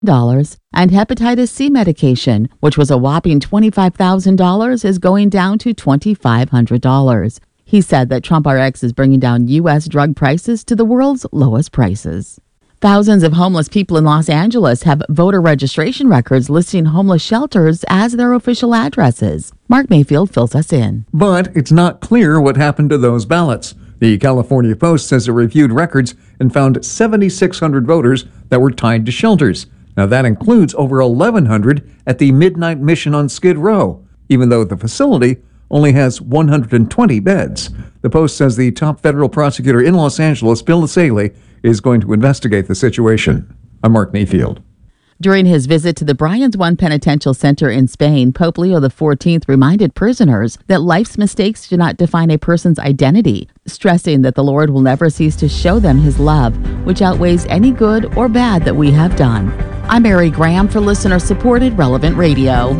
and hepatitis C medication, which was a whopping $25,000, is going down to $2,500. He said that TrumpRx is bringing down U.S. drug prices to the world's lowest prices. Thousands of homeless people in Los Angeles have voter registration records listing homeless shelters as their official addresses. Mark Mayfield fills us in. But it's not clear what happened to those ballots. The California Post says it reviewed records and found 7,600 voters that were tied to shelters. Now that includes over 1,100 at the Midnight Mission on Skid Row, even though the facility only has 120 beds. The Post says the top federal prosecutor in Los Angeles, Bill Nassali, is going to investigate the situation. I'm Mark Mayfield. During his visit to the Bryans One Penitential Center in Spain, Pope Leo XIV reminded prisoners that life's mistakes do not define a person's identity, stressing that the Lord will never cease to show them his love, which outweighs any good or bad that we have done. I'm Mary Graham for listener-supported Relevant Radio.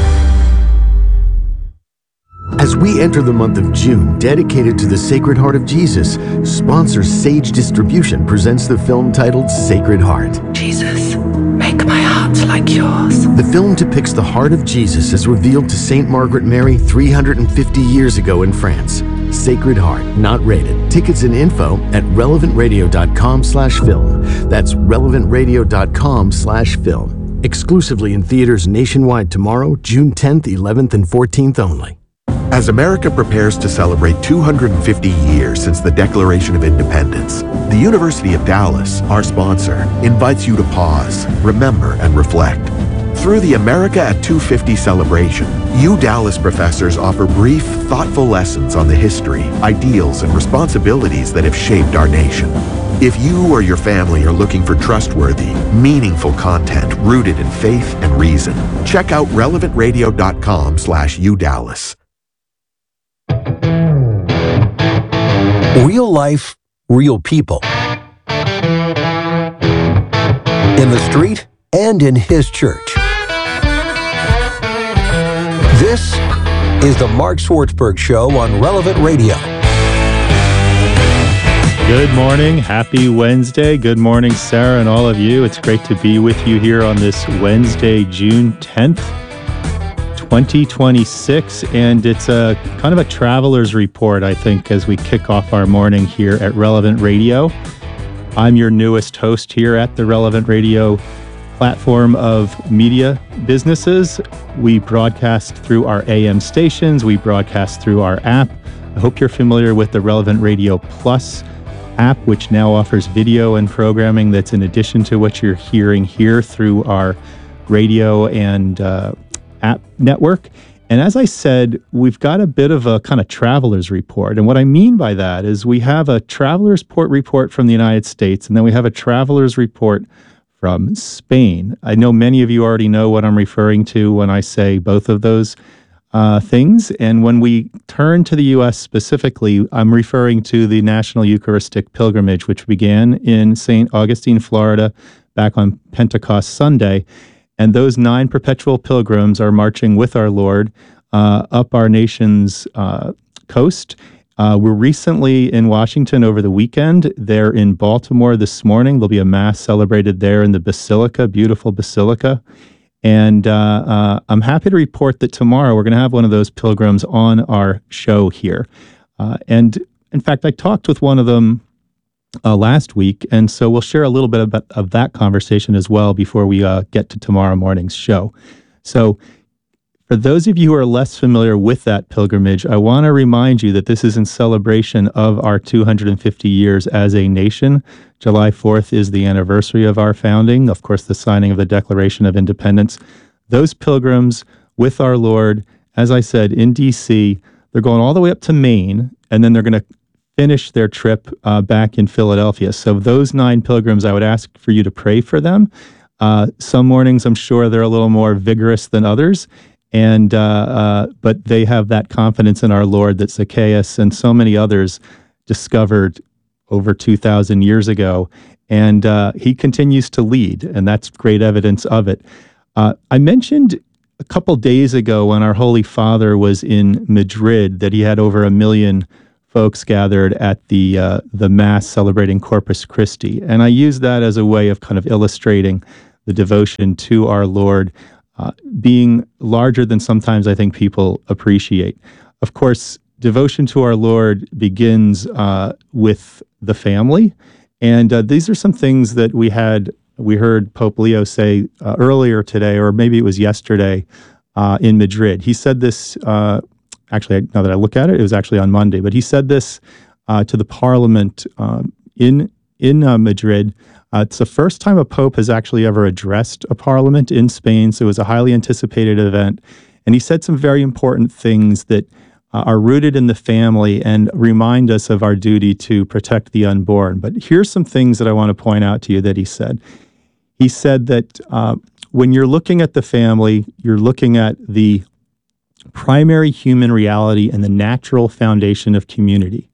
As we enter the month of June dedicated to the Sacred Heart of Jesus, sponsor Sage Distribution presents the film titled Sacred Heart. Jesus, make my heart like yours. The film depicts the heart of Jesus as revealed to Saint Margaret Mary 350 years ago in France. Sacred Heart, not rated. Tickets and info at relevantradio.com/film. That's relevantradio.com/film. Exclusively in theaters nationwide tomorrow, June 10th, 11th, and 14th only. As America prepares to celebrate 250 years since the Declaration of Independence, the University of Dallas, our sponsor, invites you to pause, remember, and reflect. Through the America at 250 celebration, Dallas professors offer brief, thoughtful lessons on the history, ideals, and responsibilities that have shaped our nation. If you or your family are looking for trustworthy, meaningful content rooted in faith and reason, check out relevantradio.com/UDallas. Real life, real people. In the street and in his church. This is the Mark Swartzberg Show on Relevant Radio. Good morning. Happy Wednesday. Good morning, Sarah, and all of you. It's great to be with you here on this Wednesday, June 10th. 2026, and it's a kind of a traveler's report, I think, as we kick off our morning here at Relevant Radio. I'm your newest host here at the Relevant Radio platform of media businesses. We broadcast through our AM stations. We broadcast through our app. I hope you're familiar with the Relevant Radio Plus app, which now offers video and programming that's in addition to what you're hearing here through our radio and app network. And as I said, we've got a bit of a kind of traveler's report. And what I mean by that is we have a traveler's report from the United States, and then we have a traveler's report from Spain. I know many of you already know what I'm referring to when I say both of those things. And when we turn to the U.S. specifically, I'm referring to the National Eucharistic Pilgrimage, which began in St. Augustine, Florida, back on Pentecost Sunday. And those 9 perpetual pilgrims are marching with our Lord up our nation's coast. We're recently in Washington over the weekend. They're in Baltimore this morning. There'll be a Mass celebrated there in the Basilica, beautiful Basilica. And I'm happy to report that tomorrow we're going to have one of those pilgrims on our show here. And in fact, I talked with one of them last week, and so we'll share a little bit of that conversation as well before we get to tomorrow morning's show. So for those of you who are less familiar with that pilgrimage, I want to remind you that this is in celebration of our 250 years as a nation. July 4th is the anniversary of our founding, of course, the signing of the Declaration of Independence. Those pilgrims with our Lord, as I said, in D.C., they're going all the way up to Maine, and then they're going to finish their trip back in Philadelphia. So those 9 pilgrims, I would ask for you to pray for them. Some mornings, I'm sure they're a little more vigorous than others, and but they have that confidence in our Lord that Zacchaeus and so many others discovered over 2,000 years ago, and he continues to lead, and that's great evidence of it. I mentioned a couple days ago when our Holy Father was in Madrid that he had over 1 million folks gathered at the Mass celebrating Corpus Christi. And I use that as a way of kind of illustrating the devotion to our Lord being larger than sometimes I think people appreciate. Of course, devotion to our Lord begins with the family. And these are some things that we heard Pope Leo say earlier today, or maybe it was yesterday in Madrid. He said this, actually, now that I look at it, it was actually on Monday, but he said this to the parliament in Madrid. It's the first time a pope has actually ever addressed a parliament in Spain, so it was a highly anticipated event. And he said some very important things that are rooted in the family and remind us of our duty to protect the unborn. But here's some things that I want to point out to you that he said. He said that when you're looking at the family, you're looking at the primary human reality and the natural foundation of community.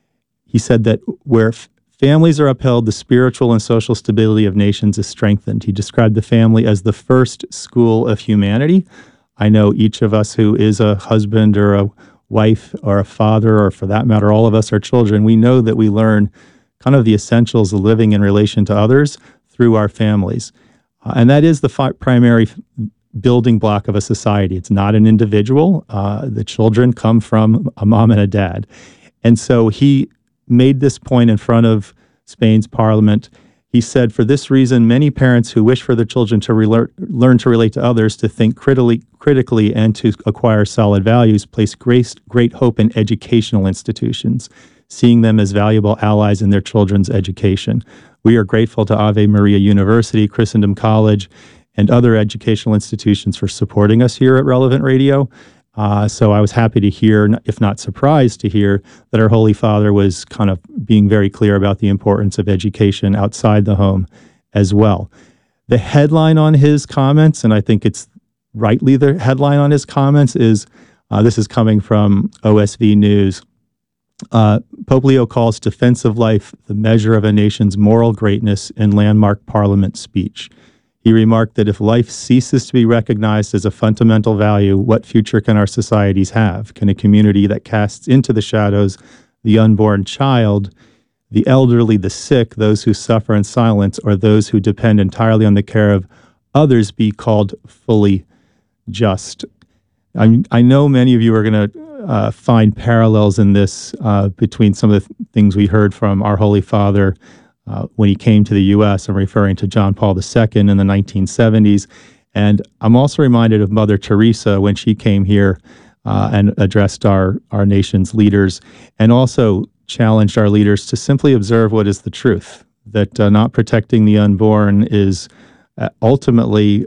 He said that where families are upheld, the spiritual and social stability of nations is strengthened. He described the family as the first school of humanity. I know each of us who is a husband or a wife or a father, or for that matter, all of us are children, we know that we learn kind of the essentials of living in relation to others through our families. And that is the primary building block of a society. It's not an individual. The children come from a mom and a dad. And so he made this point in front of Spain's parliament. He said, for this reason, many parents who wish for their children to learn to relate to others, to think critically, and to acquire solid values, place great hope in educational institutions, seeing them as valuable allies in their children's education. We are grateful to Ave Maria University, Christendom College, and other educational institutions for supporting us here at Relevant Radio. So I was happy to hear, if not surprised to hear, that our Holy Father was kind of being very clear about the importance of education outside the home as well. The headline on his comments, and I think it's rightly the headline on his comments, is, this is coming from OSV News, Pope Leo calls defense of life the measure of a nation's moral greatness in landmark parliament speech. He remarked that if life ceases to be recognized as a fundamental value, what future can our societies have? Can a community that casts into the shadows the unborn child, the elderly, the sick, those who suffer in silence, or those who depend entirely on the care of others be called fully just? I know many of you are going to find parallels in this between some of the things we heard from our Holy Father when he came to the U.S. I'm referring to John Paul II in the 1970s. And I'm also reminded of Mother Teresa when she came here and addressed our nation's leaders, and also challenged our leaders to simply observe what is the truth, that not protecting the unborn is ultimately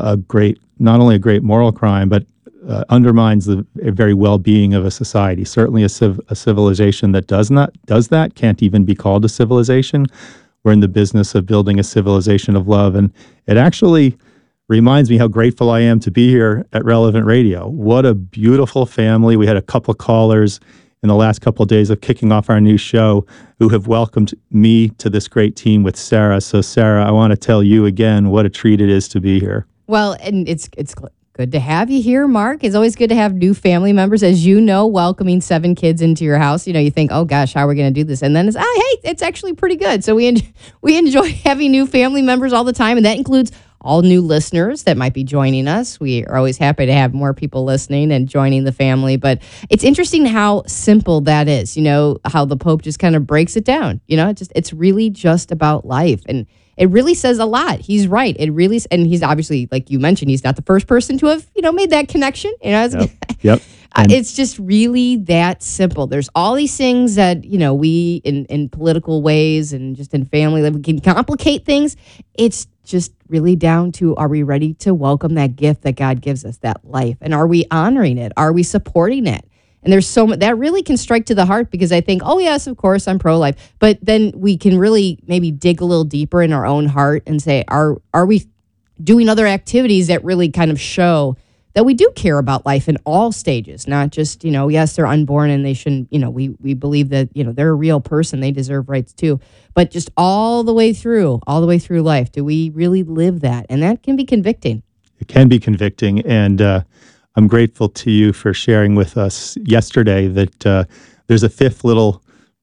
not only a great moral crime, but undermines the very well-being of a society. Certainly a civilization that does that can't even be called a civilization. We're in the business of building a civilization of love. And it actually reminds me how grateful I am to be here at Relevant Radio. What a beautiful family. We had a couple callers in the last couple of days of kicking off our new show who have welcomed me to this great team with Sarah. So Sarah, I want to tell you again what a treat it is to be here. Well, and it's good to have you here, Mark. It's always good to have new family members. As you know, welcoming 7 kids into your house, you think, oh gosh, how are we going to do this? And then it's, hey, it's actually pretty good. So we enjoy having new family members all the time. And that includes all new listeners that might be joining us. We are always happy to have more people listening and joining the family. But it's interesting how simple that is, how the Pope just kind of breaks it down. It's really just about life. And it really says a lot. He's right. It really, and he's obviously, like you mentioned, he's not the first person to have, made that connection. Yep. It's just really that simple. There's all these things that, we in political ways and just in family that we can complicate things. It's just really down to, are we ready to welcome that gift that God gives us, that life? And are we honoring it? Are we supporting it? And there's so much that really can strike to the heart, because I think, oh yes, of course, I'm pro-life. But then we can really maybe dig a little deeper in our own heart and say, are we doing other activities that really kind of show that we do care about life in all stages, not just, yes, they're unborn and they shouldn't, we believe that, they're a real person, they deserve rights too. But just all the way through life, do we really live that? And that can be convicting. It can be convicting. And I'm grateful to you for sharing with us yesterday that there's a fifth little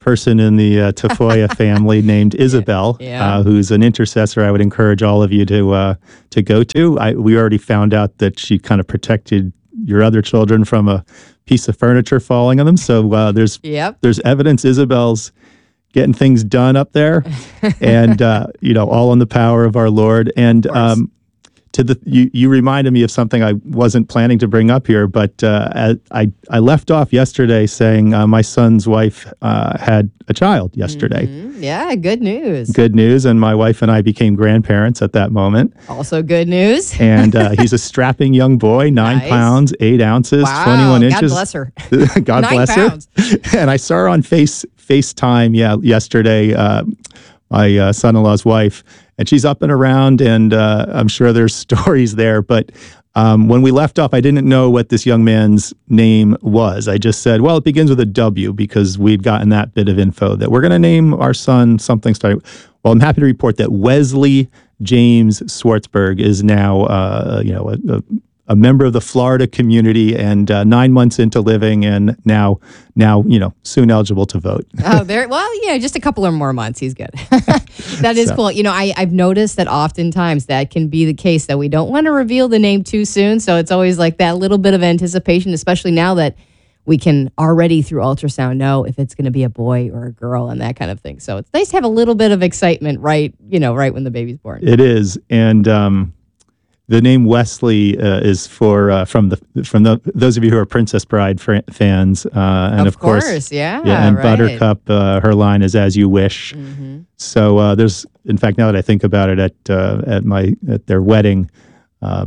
person in the Tafoya family named Isabel, who's an intercessor. I would encourage all of you to go to. We already found out that she kind of protected your other children from a piece of furniture falling on them. So there's evidence Isabel's getting things done up there, and all in the power of our Lord. And you reminded me of something I wasn't planning to bring up here, but I left off yesterday saying my son's wife had a child yesterday. Mm-hmm. Yeah, good news. Good news, and my wife and I became grandparents at that moment. Also good news. And he's a strapping young boy, 9 pounds, 8 ounces, 21 inches. God bless her. God 9 bless pounds. her. And I saw her on FaceTime yesterday, my son-in-law's wife, and she's up and around, and I'm sure there's stories there. But when we left off, I didn't know what this young man's name was. I just said, well, it begins with a W, because we'd gotten that bit of info that we're going to name our son something starting. Well, I'm happy to report that Wesley James Swartzberg is now, a member of the Florida community, and 9 months into living, and now, soon eligible to vote. Oh, just a couple or more months. He's good. That is cool. I've noticed that oftentimes that can be the case, that we don't want to reveal the name too soon. So it's always like that little bit of anticipation, especially now that we can already through ultrasound know if it's going to be a boy or a girl and that kind of thing. So it's nice to have a little bit of excitement right when the baby's born. It is. And, the name Wesley is from those of you who are Princess Bride fans, and of course, and right. Buttercup. Her line is "As You Wish." Mm-hmm. So there's, in fact, now that I think about it, at their wedding, I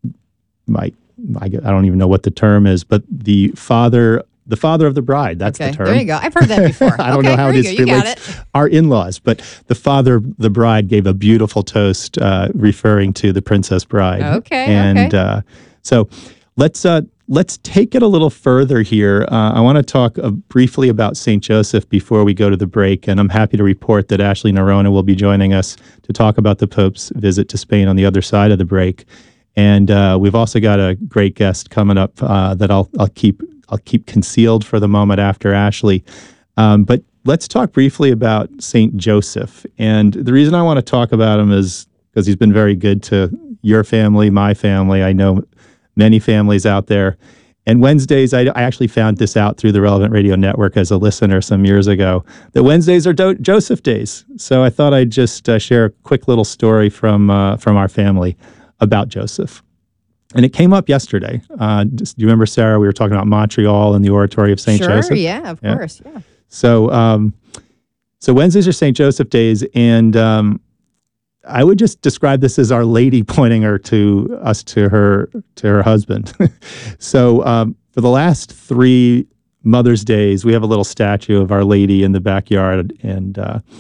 don't even know what the term is, but the father of the bride. That's the term. There you go. I've heard that before. I don't know how this relates to our in-laws, but the father of the bride gave a beautiful toast referring to the Princess Bride. Okay. So let's take it a little further here. I want to talk briefly about St. Joseph before we go to the break, and I'm happy to report that Ashley Nerona will be joining us to talk about the Pope's visit to Spain on the other side of the break. And we've also got a great guest coming up that I'll keep concealed for the moment after Ashley. But let's talk briefly about St. Joseph. And the reason I want to talk about him is because he's been very good to your family, my family. I know many families out there. And Wednesdays, I actually found this out through the Relevant Radio Network as a listener some years ago, that Wednesdays are Joseph days. So I thought I'd just share a quick little story from our family about Joseph. And it came up yesterday. Do you remember, Sarah? We were talking about Montreal and the Oratory of St. Joseph. Sure, yeah, of course, yeah. So Wednesdays are St. Joseph days, and I would just describe this as Our Lady pointing her to her husband. So for the last 3 Mother's Days, we have a little statue of Our Lady in the backyard, and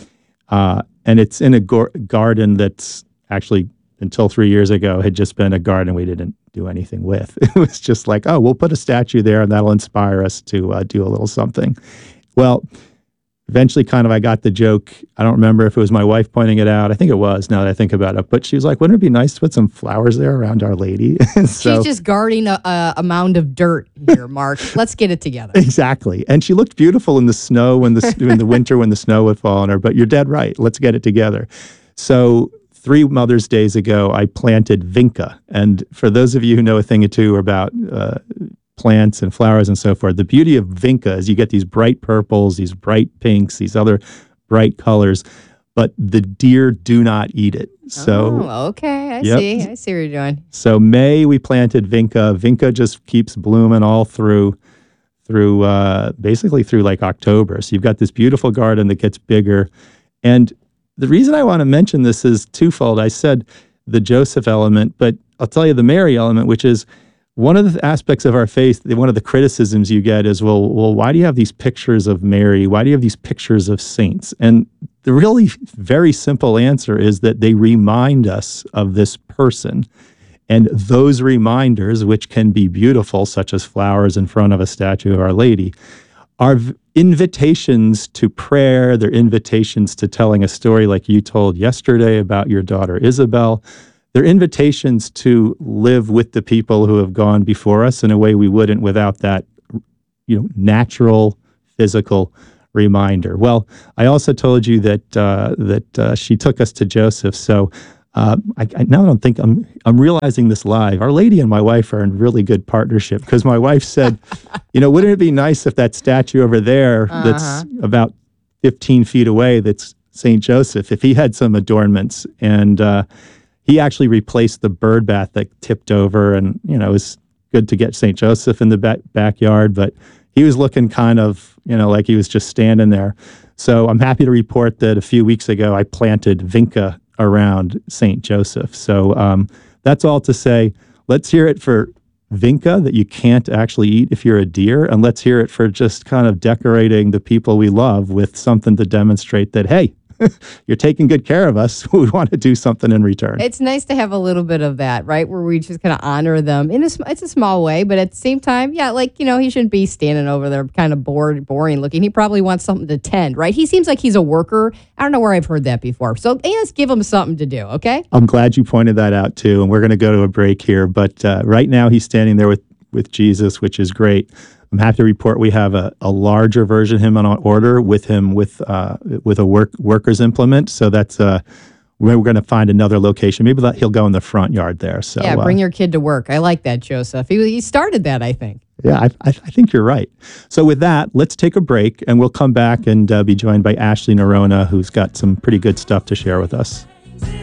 it's in a garden that's actually, until 3 years ago, had just been a garden we didn't do anything with. It was just like, oh, we'll put a statue there and that'll inspire us to do a little something. Well, eventually I got the joke. I don't remember if it was my wife pointing it out. I think it was, now that I think about it. But she was like, wouldn't it be nice to put some flowers there around Our Lady? So, she's just guarding a mound of dirt here, Mark. Let's get it together. Exactly. And she looked beautiful in the snow, in the winter when the snow would fall on her. But you're dead right. Let's get it together. So 3 Mother's Days ago, I planted vinca. And for those of you who know a thing or two about plants and flowers and so forth, the beauty of vinca is you get these bright purples, these bright pinks, these other bright colors, but the deer do not eat it. So, okay. I see what you're doing. So May, we planted vinca. Vinca just keeps blooming all through basically through like October. So you've got this beautiful garden that gets bigger. And the reason I want to mention this is twofold. I said the Joseph element, but I'll tell you the Mary element, which is one of the aspects of our faith. One of the criticisms you get is, well, why do you have these pictures of Mary? Why do you have these pictures of saints? And the really very simple answer is that they remind us of this person. And those reminders, which can be beautiful, such as flowers in front of a statue of Our Lady, are invitations to prayer. They're invitations to telling a story like you told yesterday about your daughter Isabel. They're invitations to live with the people who have gone before us in a way we wouldn't without that, natural, physical reminder. Well, I also told you that she took us to Joseph. So I now don't think I'm realizing this live. Our Lady and my wife are in really good partnership, because my wife said, wouldn't it be nice if that statue over there that's about 15 feet away, that's St. Joseph, if he had some adornments. And he actually replaced the bird bath that tipped over, and it was good to get St. Joseph in the backyard, but he was looking kind of like he was just standing there. So I'm happy to report that a few weeks ago I planted vinca around St. Joseph. So that's all to say, let's hear it for vinca that you can't actually eat if you're a deer, and let's hear it for just kind of decorating the people we love with something to demonstrate that, hey, you're taking good care of us. We want to do something in return. It's nice to have a little bit of that, right? Where we just kind of honor them. It's a small way, but at the same time, yeah, he shouldn't be standing over there kind of boring looking. He probably wants something to tend, right? He seems like he's a worker. I don't know where I've heard that before. So let's give him something to do, okay? I'm glad you pointed that out too. And we're going to go to a break here. But right now he's standing there with Jesus, which is great. I'm happy to report we have a larger version of him on order with a worker's implement. So that's we're going to find another location. Maybe he'll go in the front yard there. So yeah, bring your kid to work. I like that, Joseph. He started that, I think. Yeah, I think you're right. So with that, let's take a break, and we'll come back and be joined by Ashley Nerona, who's got some pretty good stuff to share with us.